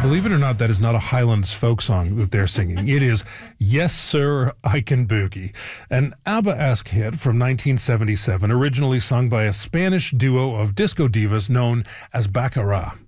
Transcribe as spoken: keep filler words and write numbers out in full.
Believe it or not, that is not a Highlands folk song that they're singing. It is Yes Sir, I Can Boogie, an ABBA-esque hit from nineteen seventy-seven, originally sung by a Spanish duo of disco divas known as Baccara.